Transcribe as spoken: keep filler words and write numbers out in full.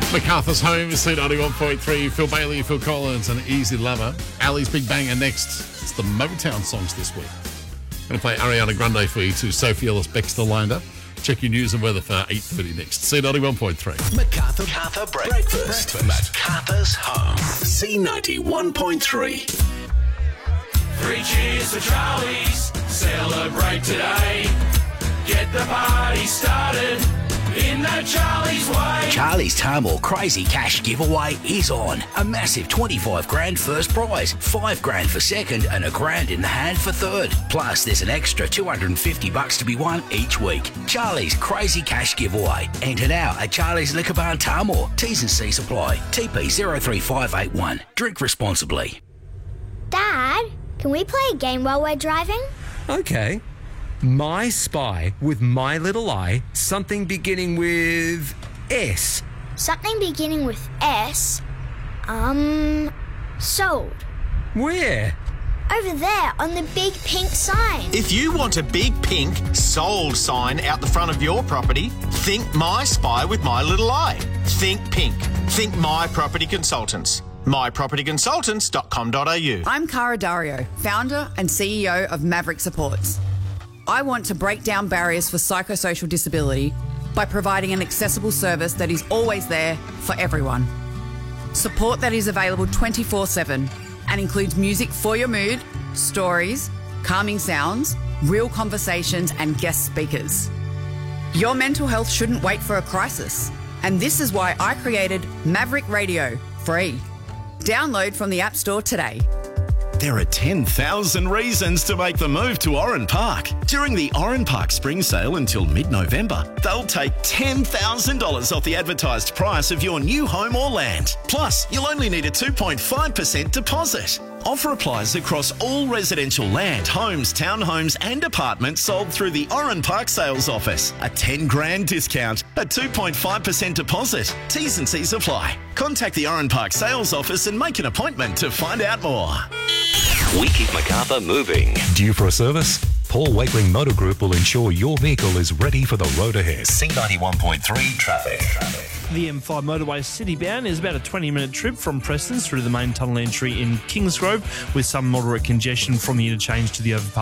MacArthur's Home, C ninety-one point three. Phil Bailey, Phil Collins, and Easy Lover. Ali's Big Banger next. It's the Motown songs this week. I'm going to play Ariana Grande for you to Sophie Ellis Bextor lined up. Check your news and weather for eight thirty next. C ninety-one point three. MacArthur, MacArthur Breakfast. Breakfast. MacArthur's Home. C ninety-one point three. Three cheers for Charlie's. Celebrate today. Get the party started in the Charlie's way. Charlie's Tamworth Crazy Cash giveaway is on. A massive twenty-five grand first prize, five grand for second, and a grand in the hand for third. Plus, there's an extra two hundred fifty bucks to be won each week. Charlie's Crazy Cash giveaway. Enter now at Charlie's Liquor Bar in Tamworth. T's and C's apply. T P zero three five eight one. Drink responsibly. Dad, can we play a game while we're driving? Okay. My Spy with My Little Eye, something beginning with S. Something beginning with S? Um, sold. Where? Over there on the big pink sign. If you want a big pink sold sign out the front of your property, think My Spy with My Little Eye. Think pink. Think My Property Consultants. my property consultants dot com dot a u. I'm Cara Dario, founder and C E O of Maverick Supports. I want to break down barriers for psychosocial disability by providing an accessible service that is always there for everyone. Support that is available twenty-four seven and includes music for your mood, stories, calming sounds, real conversations, and guest speakers. Your mental health shouldn't wait for a crisis, and this is why I created Maverick Radio, free. Download from the App Store today. There are ten thousand reasons to make the move to Oran Park. During the Oran Park Spring Sale until mid-November, they'll take ten thousand dollars off the advertised price of your new home or land. Plus, you'll only need a two point five percent deposit. Offer applies across all residential land, homes, townhomes and apartments sold through the Oran Park Sales Office. A ten grand discount, a two point five percent deposit. T's and C's apply. Contact the Oran Park Sales Office and make an appointment to find out more. We keep MacArthur moving. Due for a service? Paul Wakeling Motor Group will ensure your vehicle is ready for the road ahead. C ninety-one point three traffic. traffic. The M five motorway city-bound is about a twenty-minute trip from Preston through the main tunnel entry in Kingsgrove, with some moderate congestion from the interchange to the overpass.